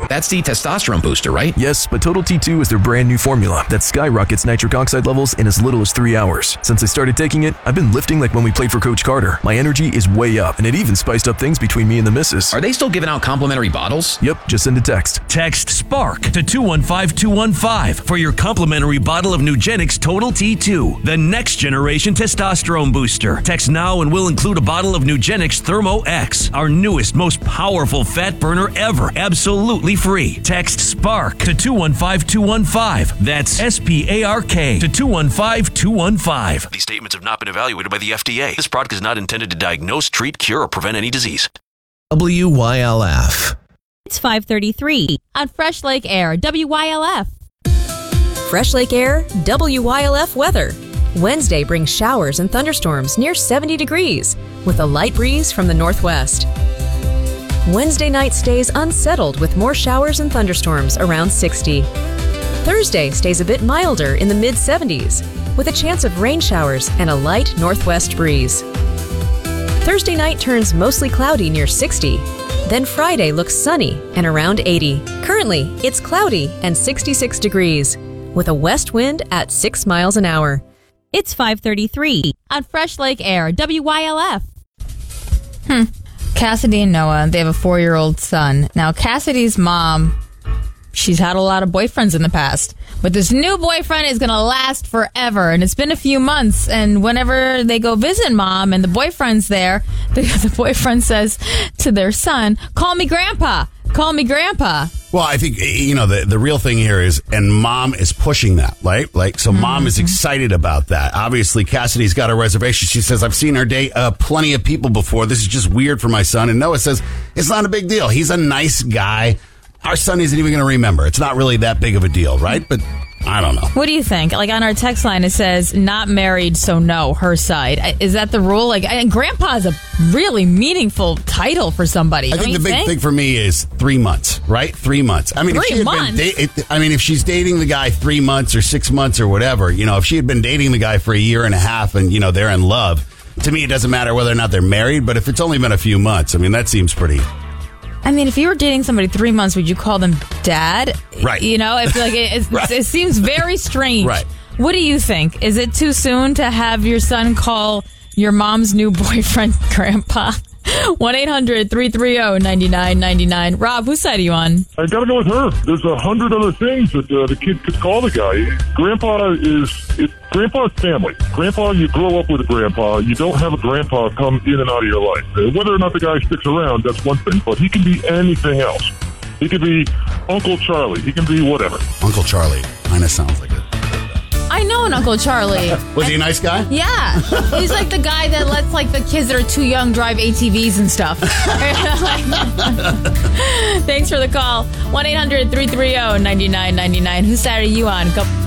That's the testosterone booster, right? Yes, but Total T2 is their brand new formula that skyrockets nitric oxide levels in as little as 3 hours. Since I started taking it, I've been lifting like when we played for Coach Carter. My energy is way up, and it even spiced up things between me and the missus. Are they still giving out complimentary bottles? Yep, just send a text. Text SPARK to 215-215 for your complimentary bottle of Nugenix Total T2, the next generation testosterone booster. Text now and we'll include a bottle of Nugenix Thermo X, our newest, most powerful fat burner ever, absolutely free. Text SPARK to 215-215. That's SPARK to 215-215. These statements have not been evaluated by the FDA. This product is not intended to diagnose, treat, cure, or prevent any disease. WYLF. It's 5:33 on Fresh Lake Air, WYLF. Fresh Lake Air, WYLF weather. Wednesday brings showers and thunderstorms near 70 degrees with a light breeze from the northwest. Wednesday night stays unsettled with more showers and thunderstorms around 60. Thursday stays a bit milder in the mid-70s with a chance of rain showers and a light northwest breeze. Thursday night turns mostly cloudy near 60. Then Friday looks sunny and around 80. Currently, it's cloudy and 66 degrees with a west wind at 6 miles an hour. It's 5:33 on Fresh Lake Air, WYLF. Cassidy and Noah, they have a 4-year-old son. Now, Cassidy's mom, she's had a lot of boyfriends in the past, but this new boyfriend is going to last forever, and it's been a few months, and whenever they go visit mom and the boyfriend's there, the boyfriend says to their son, "Call me grandpa, call me grandpa." Well, I think, the real thing here is, and mom is pushing that, right? So mom is excited about that. Obviously, Cassidy's got a reservation. She says, I've seen her date plenty of people before. This is just weird for my son. And Noah says, it's not a big deal. He's a nice guy. Our son isn't even going to remember. It's not really that big of a deal, right? But I don't know. What do you think? Like on our text line, it says not married, so no, her side. Is that the rule? And grandpa is a really meaningful title for somebody. I think the big thing for me is 3 months, right? 3 months. I mean, if she's dating the guy 3 months or 6 months or whatever, if she had been dating the guy for a year and a half and, they're in love, to me, it doesn't matter whether or not they're married. But if it's only been a few months, that seems pretty... if you were dating somebody 3 months, would you call them dad? Right. I feel like it seems very strange. Right. What do you think? Is it too soon to have your son call your mom's new boyfriend grandpa? 1-800-330-9999. Rob, whose side are you on? I gotta go with her. There's 100 other things that the kid could call the guy. Grandpa's family. Grandpa, you grow up with a grandpa. You don't have a grandpa come in and out of your life. Whether or not the guy sticks around, that's one thing, but he can be anything else. He could be Uncle Charlie. He can be whatever. Uncle Charlie. Kind of sounds like it. I know an Uncle Charlie. Was he a nice guy? Yeah. He's like the guy that lets the kids that are too young drive ATVs and stuff. Thanks for the call. 1-800-330-9999. Whose side are you on? Go.